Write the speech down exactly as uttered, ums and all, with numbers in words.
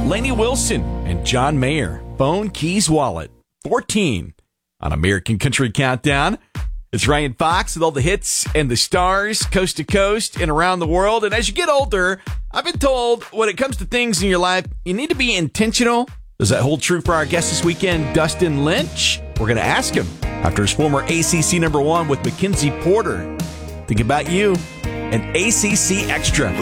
Lainey Wilson and John Mayer, Phone Keys Wallet, fourteen on American Country Countdown. It's Ryan Fox with all the hits and the stars, coast to coast and around the world. And as you get older, I've been told when it comes to things in your life, you need to be intentional. Does that hold true for our guest this weekend, Dustin Lynch? We're going to ask him after his former A C C number one with Mackenzie Porter. Think about you and A C C Extra.